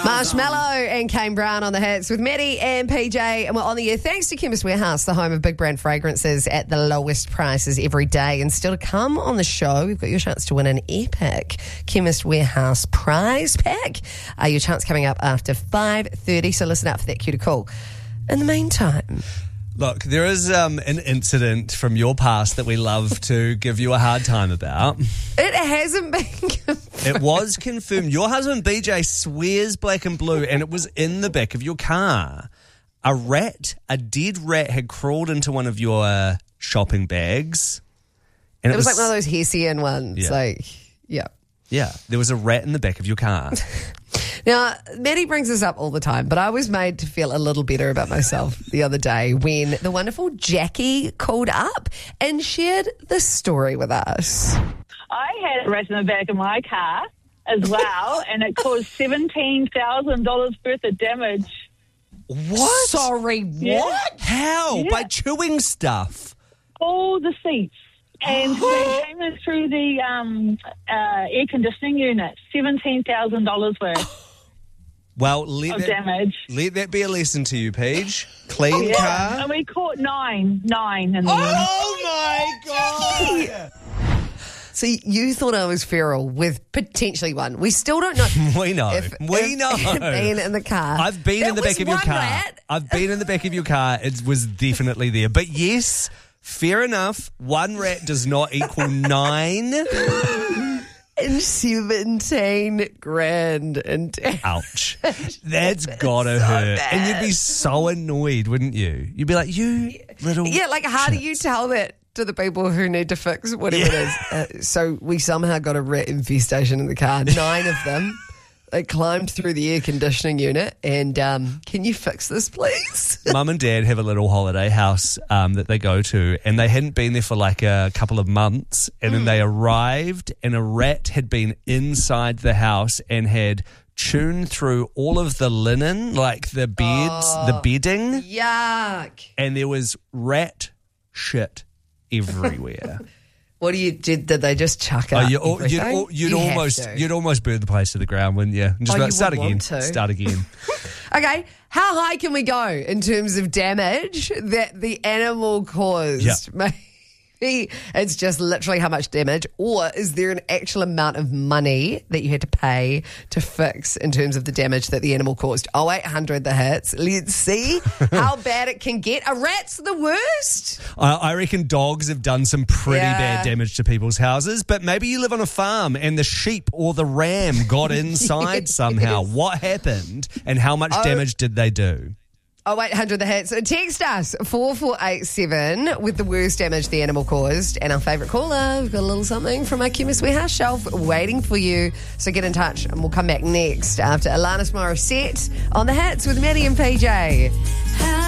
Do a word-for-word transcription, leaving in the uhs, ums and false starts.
Marshmallow and Kane Brown on the hits with Maddie and P J, and we're on the air thanks to Chemist Warehouse, the home of big brand fragrances at the lowest prices every day. And still to come on the show, we've got your chance to win an epic Chemist Warehouse prize pack. Uh, your chance coming up after five thirty, so listen out for that cue to call. In the meantime... Look, there is um, an incident from your past that we love to give you a hard time about. It hasn't been confirmed. It was confirmed. Your husband, B J, swears black and blue, and it was in the back of your car. A rat, a dead rat, had crawled into one of your uh, shopping bags. And it, it was, was like one of those Hessian ones. Yeah. Like, yeah. Yeah, there was a rat in the back of your car. Now, Maddie brings this up all the time, but I was made to feel a little better about myself the other day when the wonderful Jackie called up and shared this story with us. I had a rat in the back of my car as well, and it caused seventeen thousand dollars worth of damage. What? Sorry, Yeah. what? How? Yeah. By chewing stuff? All the seats. And they came in through the um, uh, air conditioning unit, seventeen thousand dollars worth Well, let of that, damage. let that be a lesson to you, Paige. Clean Yeah. car. And we caught nine, nine in the end. Oh, my God. See, you thought I was feral with potentially one. We still don't know. We know. If, we if know. it had been in the car. I've been That in the was back of your one car. rat. I've been in the back of your car. It was definitely there. But yes, fair enough. One rat does not equal nine. And seventeen grand. And Ouch. That's gotta so hurt. bad. And you'd be so annoyed, wouldn't you? You'd be like, you little... yeah, like how do you tell that to the people who need to fix whatever Yeah. it is? Uh, so we somehow got a rat infestation in the car. Nine of them. They climbed through the air conditioning unit and um, can you fix this, please? Mum and Dad have a little holiday house um, that they go to, and they hadn't been there for like a couple of months, and Mm. then they arrived, and a rat had been inside the house and had chewed through all of the linen, like the beds, Oh. the bedding, Yuck. and there was rat shit everywhere. What do you did? Did they just chuck Oh, out? you, you'd, everything? al- you'd You have almost to. you'd almost burn the place to the ground, wouldn't you? And just Oh, be like, you start would again, want to. start again. Okay, how high can we go in terms of damage that the animal caused? Yeah. Maybe it's just literally how much damage, or is there an actual amount of money that you had to pay to fix in terms of the damage that the animal caused? oh eight hundred the hits. Let's see how bad it can get. A rat's the worst. I, I reckon dogs have done some pretty Yeah. bad damage to people's houses, but maybe you live on a farm and the sheep or the ram got inside somehow. What happened and how much damage did they do? oh eight hundred the hits. So text us four four eight seven with the worst damage the animal caused. And our favourite caller, we've got a little something from our Chemist Warehouse shelf waiting for you. So get in touch and we'll come back next after Alanis Morissette on the hits with Maddie and P J.